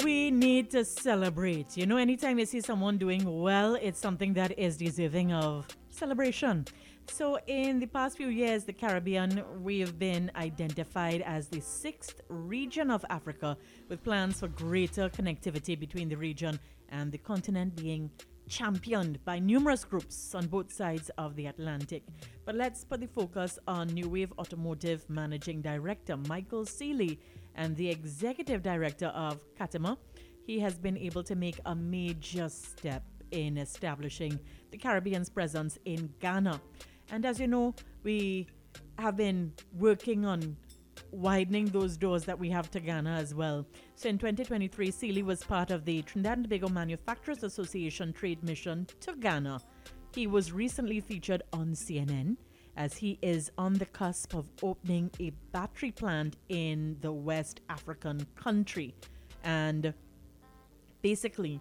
We need to celebrate. You know, anytime you see someone doing well, it's something that is deserving of celebration. So, in the past few years, the Caribbean, we've been identified as the sixth region of Africa with plans for greater connectivity between the region and the continent being championed by numerous groups on both sides of the Atlantic. But let's put the focus on New Wave Automotive Managing Director Michael Seeley and the Executive Director of Katema. He has been able to make a major step in establishing the Caribbean's presence in Ghana. And as you know, we have been working on widening those doors that we have to Ghana as well. So in 2023, Seeley was part of the Trinidad and Tobago Manufacturers Association trade mission to Ghana. He was recently featured on CNN as he is on the cusp of opening a battery plant in the West African country. And basically,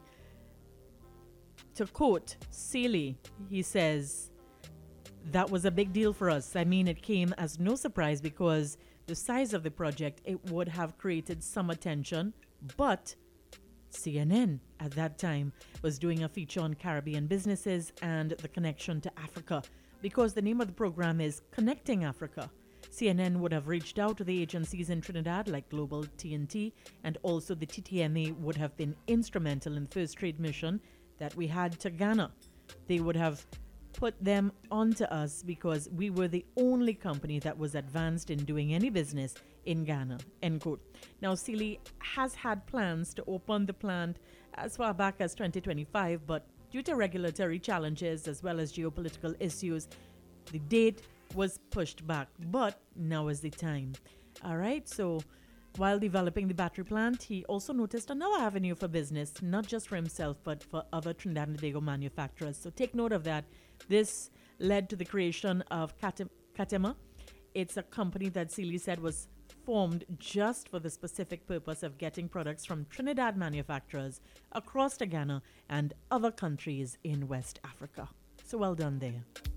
to quote Seeley, he says, that was a big deal for us. I mean, it came as no surprise because the size of the project, it would have created some attention, but CNN at that time was doing a feature on Caribbean businesses and the connection to Africa because the name of the program is Connecting Africa. CNN would have reached out to the agencies in Trinidad like Global TNT, and also the TTMA would have been instrumental in the first trade mission that we had to Ghana. They would have put them onto us because we were the only company that was advanced in doing any business in Ghana, end quote. Now, Seeley has had plans to open the plant as far back as 2025, but due to regulatory challenges as well as geopolitical issues, the date was pushed back, but now is the time. All right, so while developing the battery plant, he also noticed another avenue for business, not just for himself, but for other Trinidad and Tobago manufacturers. So take note of that. This led to the creation of Katema. It's a company that Seeley said was formed just for the specific purpose of getting products from Trinidad manufacturers across to Ghana and other countries in West Africa. So well done there.